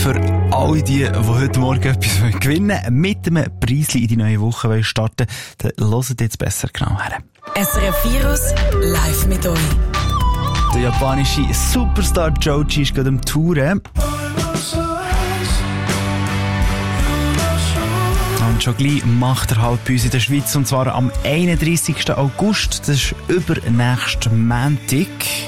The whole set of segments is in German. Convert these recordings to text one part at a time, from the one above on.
Für all die heute Morgen etwas gewinnen wollen, mit einem Preis in die neue Woche starten wollen, dann hört jetzt besser genau her. SRF Virus live mit euch. Der japanische Superstar Joji ist gerade am Touren. Und schon gleich macht er halt bei uns in der Schweiz, und zwar am 31. August, das ist übernächsten Montag.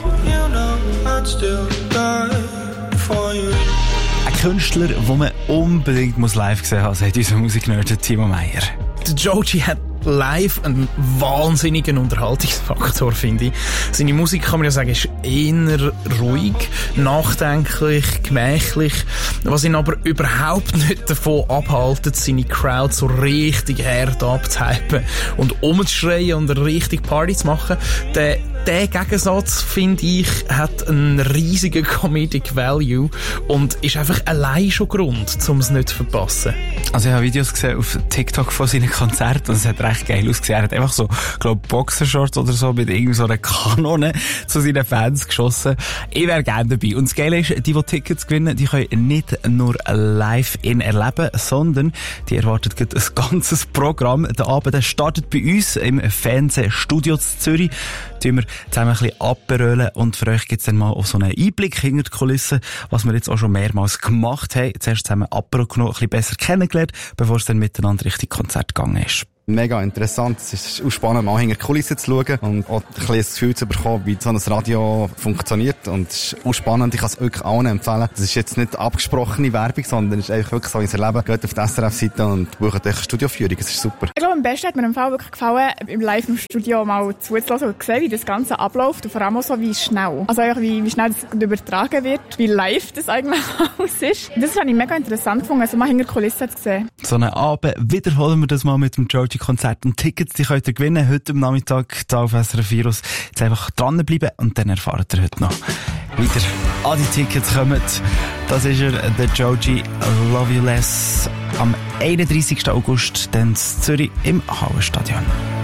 Ein Künstler, den man unbedingt live gesehen haben muss, sagt unser Musiknerd Timo Meyer. Der Joji hat live einen wahnsinnigen Unterhaltungsfaktor, finde ich. Seine Musik, kann man ja sagen, ist eher ruhig, nachdenklich, gemächlich, was ihn aber überhaupt nicht davon abhaltet, seine Crowd so richtig hart abzuhypen und umzuschreien und richtig Party zu machen. Der Gegensatz, finde ich, hat einen riesigen Comedic Value und ist einfach allein schon Grund, um es nicht zu verpassen. Also ich habe Videos gesehen auf TikTok von seinen Konzerten und es hat recht geil ausgesehen. Er hat einfach so, glaube Boxershorts oder so mit irgendwie so einer Kanone zu seinen Fans geschossen. Ich wäre gerne dabei. Und das Geile ist, die Tickets gewinnen, die können nicht nur live erleben, sondern die erwarten ein ganzes Programm. Der Abend startet bei uns im Fernsehstudio in Zürich. Wir zusammen ein bisschen abberölen und für euch gibt's dann mal auch so einen Einblick hinter die Kulissen, was wir jetzt auch schon mehrmals gemacht haben. Zuerst zusammen Apero genommen, ein bisschen besser kennengelernt, bevor es dann miteinander richtig Konzert gegangen ist. Mega interessant. Es ist auch spannend, mal hinter die Kulissen zu schauen und auch ein bisschen das Gefühl zu bekommen, wie so ein Radio funktioniert. Und es ist auch spannend. Ich kann es wirklich allen empfehlen. Das ist jetzt nicht abgesprochene Werbung, sondern es ist einfach wirklich so, wie es erleben. Geht auf die SRF-Seite und bucht euch eine Studioführung. Es ist super. Ich glaube, am besten hat mir im Fall wirklich gefallen, im Live im Studio mal zuzulassen und zu sehen, wie das Ganze abläuft und vor allem auch so, wie schnell. Also einfach, wie schnell das übertragen wird, wie live das eigentlich alles ist. Das habe ich mega interessant gefunden, also mal hinter die Kulissen zu sehen. So einen Abend wiederholen wir das mal mit dem Joji-Konzert. Und Tickets, die könnt ihr gewinnen, heute am Nachmittag hier auf SRF Virus. Jetzt einfach dranbleiben und dann erfahrt ihr heute noch wieder an die Tickets kommen. Das ist er, der Joji, Love You Less, am 31. August, dann in Zürich im Hallenstadion.